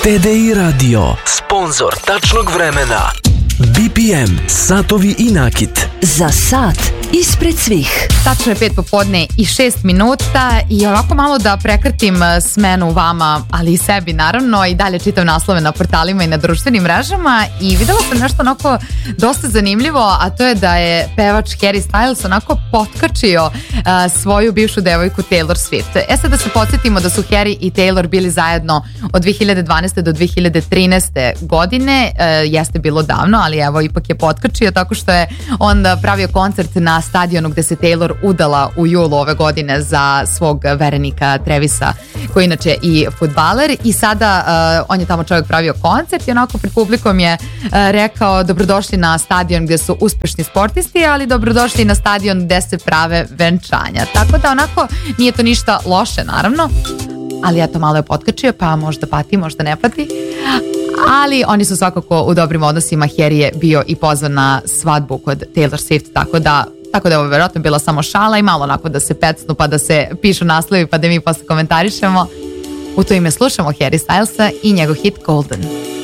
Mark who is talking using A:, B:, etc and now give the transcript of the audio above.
A: TDI Radio, sponsor tačnog vremena. BPM, satovi i nakit.
B: Za sat ispred svih.
C: Tačno je 5 popodne i 6 minuta i ovako malo da prekratim smenu vama, ali i sebi naravno, i dalje čitam naslove na portalima i na društvenim mrežama i videla sam nešto onako dosta zanimljivo, a to je da je pevač Harry Styles onako potkačio svoju bivšu devojku Taylor Swift. Sad da se podsjetimo da su Harry i Taylor bili zajedno od 2012. do 2013. godine, jeste bilo davno, ali evo ipak je potkačio tako što je on pravio koncert na stadionu gde se Taylor udala u julu ove godine za svog verenika Travisa, koji inače i fudbaler, i sada on je tamo čovjek pravio koncert i onako pred publikom je rekao dobrodošli na stadion gde su uspešni sportisti, ali dobrodošli i na stadion gde se prave venčanja. Tako da onako nije to ništa loše naravno, ali eto malo je potkačio, pa možda pati, možda ne pati. Ali oni su svakako u dobrim odnosima. Harry je bio i pozvan na svadbu kod Taylor Swift, tako da je ovo vjerojatno bila samo šala i malo onako da se pecnu pa da se pišu naslovi pa da mi posle komentarišemo. U to ime slušamo Harry Stylesa i njegov hit Golden.